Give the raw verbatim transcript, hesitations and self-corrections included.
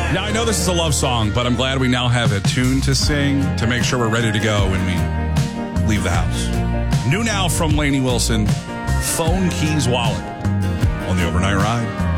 Now, I know this is a love song, but I'm glad we now have a tune to sing to make sure we're ready to go when we leave the house. New now from Lainey Wilson, Phone Keys Wallet on the Overnight Ride.